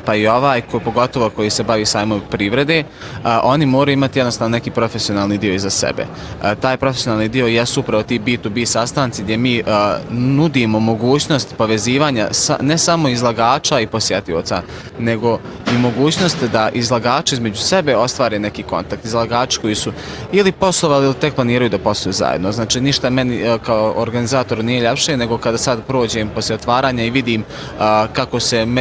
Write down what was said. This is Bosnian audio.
pa i ovaj, pogotovo koji se bavi sajmom privrede, oni moraju imati jednostavno neki profesionalni dio iza sebe. Taj profesionalni dio jesu upravo ti B2B sastanci gdje mi nudimo mogućnost povezivanja ne samo izlagača i posjetioca, nego i mogućnost da izlagači između sebe ostvare neki kontakt. Izlagači koji su ili poslovali ili tek planiraju da posluju zajedno. Znači ništa meni kao organizatoru nije ljepše nego kada sad prođem poslije otvaranja i vidim kako se